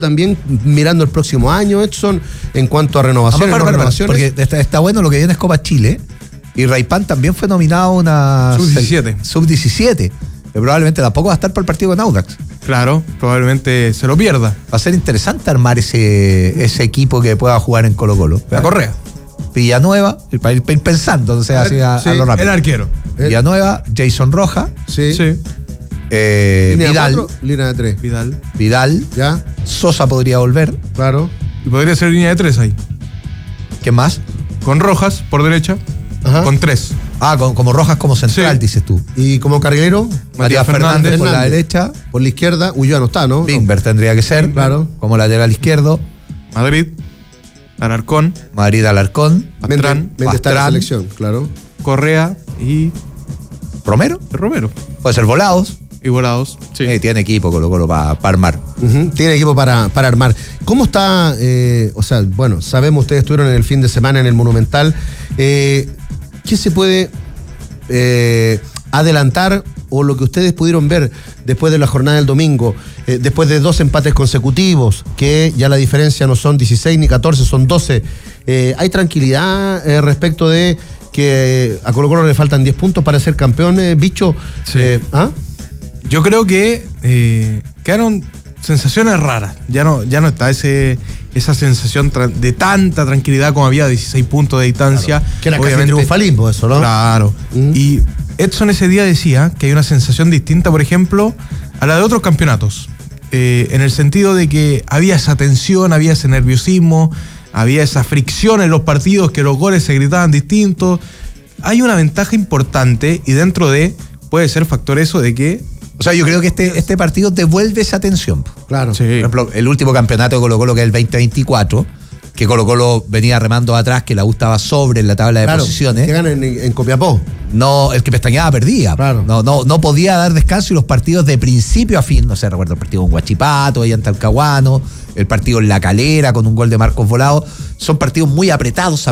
también mirando el próximo año, Edson, en cuanto a renovaciones, porque está bueno lo que viene es Copa Chile, y Raipán también fue nominado a una Sub-17, que probablemente tampoco va a estar para el partido con Audax. Claro, probablemente se lo pierda. Va a ser interesante armar ese equipo que pueda jugar en Colo-Colo. La Correa. Villanueva, para ir pensando, o sea, así a lo rápido. El arquero. Villanueva, Jason Roja. Sí. Vidal. Línea de 3. Vidal. Ya. Sosa podría volver. Claro. Y podría ser línea de 3 ahí. ¿Qué más? Con Rojas por derecha. Ajá. Con 3. Como Rojas como central, dices tú. Y como carrilero, Matías Fernández por la derecha. Por la izquierda, Ulloa no está, ¿no? Bimber tendría que ser. Claro. Como lateral izquierdo. Madrid Alarcón. Méndez está en la selección, claro. Correa y Romero. Puede ser Volados. Y Volados. Sí. Tiene equipo Colo-Colo para armar. Tiene equipo para armar. ¿Cómo está? Sabemos, ustedes estuvieron en el fin de semana en el Monumental. ¿Qué se puede adelantar o lo que ustedes pudieron ver después de la jornada del domingo, después de 2 empates consecutivos, que ya la diferencia no son 16 ni 14, son 12? ¿Hay tranquilidad respecto de que a Colo-Colo le faltan 10 puntos para ser campeón, Bicho? Sí. Yo creo que quedaron sensaciones raras. Ya no está esa sensación de tanta tranquilidad como había, 16 puntos de distancia. Claro. Que era casi triunfalismo eso, ¿no? Claro. Y Edson ese día decía que hay una sensación distinta, por ejemplo, a la de otros campeonatos. En el sentido de que había esa tensión, había ese nerviosismo, había esa fricción en los partidos, que los goles se gritaban distintos. Hay una ventaja importante y dentro de puede ser factor eso de que... O sea, yo creo que este partido devuelve esa tensión. Claro. Sí. Por ejemplo, el último campeonato de Colo-Colo, que es el 2024, que Colo-Colo venía remando atrás, que la U estaba sobre en la tabla de posiciones. Que ganan en Copiapó. No, el que pestañaba perdía. Claro. No podía dar descanso, y los partidos de principio a fin, no sé, recuerdo el partido con Huachipato, allá en Talcahuano, el partido en La Calera con un gol de Marcos Volado, son partidos muy apretados,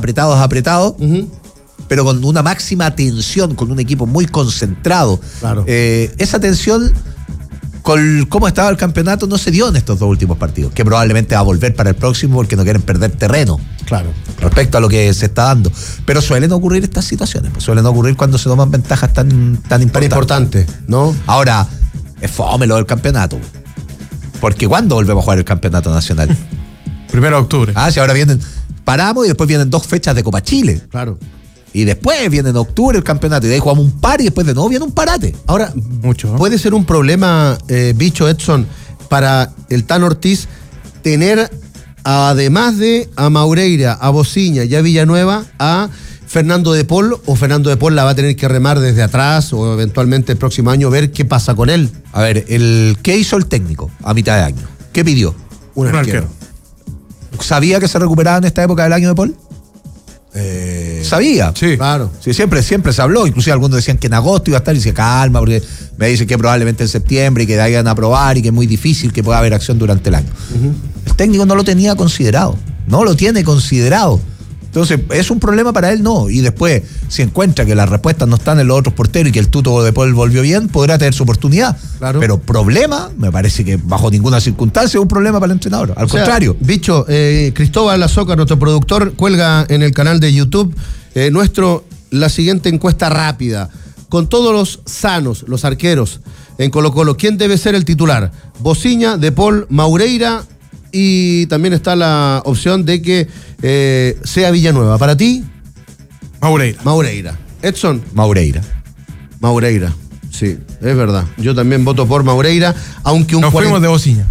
pero con una máxima tensión, con un equipo muy concentrado. Claro. Esa tensión, con cómo estaba el campeonato, no se dio en estos 2 últimos partidos, que probablemente va a volver para el próximo porque no quieren perder terreno. Claro. Respecto a lo que se está dando. Pero suelen ocurrir estas situaciones, suelen ocurrir cuando se toman ventajas tan importantes, ¿no? Ahora, es fome lo del campeonato. Porque ¿cuándo volvemos a jugar el campeonato nacional? 1 de octubre. Si ahora paramos y después vienen 2 fechas de Copa Chile. Claro. Y después viene en octubre el campeonato, y de ahí jugamos un par y después de nuevo viene un parate. Ahora, mucho, ¿no? ¿Puede ser un problema, Bicho, Edson, para el Tan Ortiz tener, además de a Maureira, a Bociña y a Villanueva, a Fernando de Paul, o Fernando de Paul la va a tener que remar desde atrás o eventualmente el próximo año ver qué pasa con él? A ver, ¿qué hizo el técnico a mitad de año? ¿Qué pidió? Un arquero. ¿Sabía que se recuperaba en esta época del año de Paul? Sabía. Sí, claro. Sí, siempre se habló. Inclusive algunos decían que en agosto iba a estar, y dice calma, porque me dicen que probablemente en septiembre, y que vayan a probar, y que es muy difícil que pueda haber acción durante el año. El técnico no lo tenía considerado. No lo tiene considerado. Entonces, ¿es un problema para él? No. Y después, si encuentra que las respuestas no están en los otros porteros y que el Tuto de Paul volvió bien, podrá tener su oportunidad. Claro. Pero problema, me parece que bajo ninguna circunstancia es un problema para el entrenador. Al contrario. Bicho, Cristóbal Azoka, nuestro productor, cuelga en el canal de YouTube la siguiente encuesta rápida. Con todos los sanos, los arqueros en Colo-Colo, ¿quién debe ser el titular? Bociña, De Paul, Maureira, y también está la opción de que sea Villanueva. ¿Para ti? Maureira. Edson. Maureira. Sí, es verdad. Yo también voto por Maureira, aunque Nos fuimos de Bociña.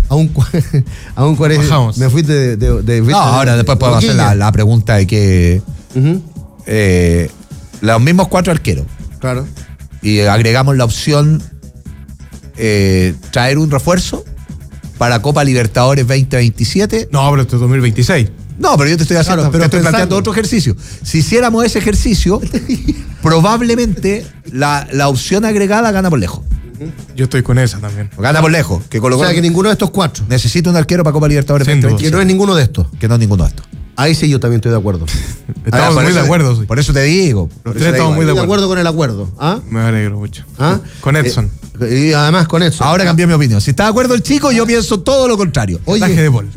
Me fuiste de no, ahora después podemos hacer la pregunta de que los mismos 4 arqueros. Claro. Y agregamos la opción traer un refuerzo para Copa Libertadores 2027. No, pero esto es 2026. No, pero yo te estoy haciendo, claro, pero te estoy planteando otro ejercicio. Si hiciéramos ese ejercicio, probablemente la opción agregada gana por lejos. Yo estoy con esa también. Gana por lejos. O sea, que ninguno de estos 4. Necesita un arquero para Copa Libertadores 2027. Que no es ninguno de estos. Que no es ninguno de estos. Ahí sí yo también estoy de acuerdo. Estamos por muy eso- de acuerdo. Sí. Por eso te digo. Los por tres eso te estamos digo. muy Estoy de de acuerdo. acuerdo con el acuerdo. ¿Ah? Me alegro mucho. ¿Ah? Con Edson. Y además con Edson. Ahora cambié mi opinión. Si está de acuerdo el chico, yo pienso todo lo contrario. Oye, Traje de Paul.